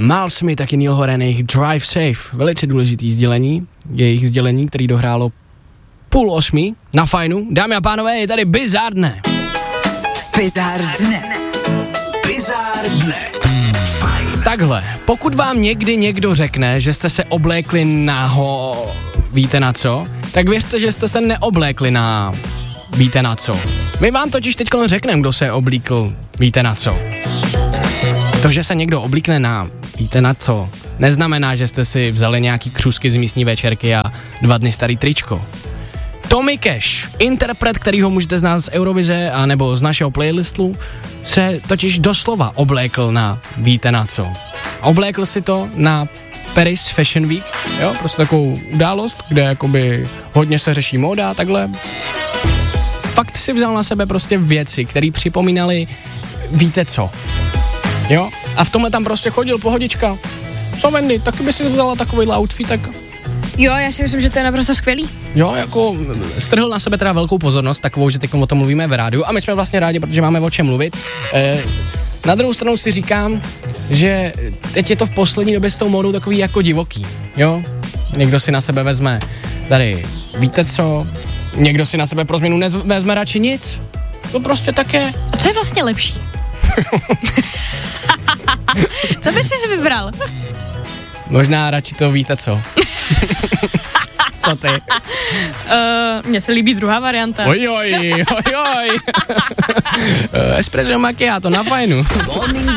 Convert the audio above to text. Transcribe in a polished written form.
Miles Smith taky Neil Horan, jejich Drive Safe, velice důležitý sdělení, jejich sdělení, který dohrálo 7:30 na Fajnu. Dámy a pánové, je tady Bizár dne. Bizár dne. Bizár dne. Fajn. Takhle, pokud vám někdy někdo řekne, že jste se oblékli na víte na co, tak věřte, že jste se neoblékli na víte na co. My vám totiž teď řekneme, kdo se oblíkl víte na co. To, že se někdo oblíkne na víte na co, neznamená, že jste si vzali nějaký křůzky z místní večerky a 2 dny starý tričko. Tommy Cash, interpret, kterýho můžete znát z Eurovize a nebo z našeho playlistu, se totiž doslova oblékl na víte na co. Oblékl si to na Paris Fashion Week, jo, prostě takovou událost, kde jakoby hodně se řeší móda a takhle. Fakt si vzal na sebe prostě věci, které připomínaly víte co. Jo, a v tomhle tam prostě chodil pohodička. Co Wendy, taky by si vzala takovýhle outfit, tak... Jo, já si myslím, že to je naprosto skvělý. Jo, jako strhl na sebe teda velkou pozornost, takovou, že teď o tom mluvíme v rádiu a my jsme vlastně rádi, protože máme o čem mluvit. Na druhou stranu si říkám, že teď je to v poslední době s tou módou takový jako divoký, jo? Někdo si na sebe vezme tady víte co, někdo si na sebe pro změnu vezme radši nic. To prostě tak je. A co je vlastně lepší? Co bys si vybral? Možná radši to víte co. Co ty? Mně se líbí druhá varianta. Ojoj. Espresso macchiato na Fajnu.